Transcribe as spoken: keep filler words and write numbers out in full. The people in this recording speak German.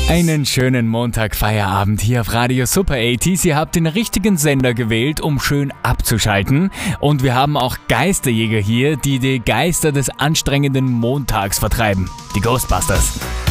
Einen schönen Montag-Feierabend hier auf Radio Super achtzig. Ihr habt den richtigen Sender gewählt, um schön abzuschalten. Und wir haben auch Geisterjäger hier, die die Geister des anstrengenden Montags vertreiben. Die Ghostbusters.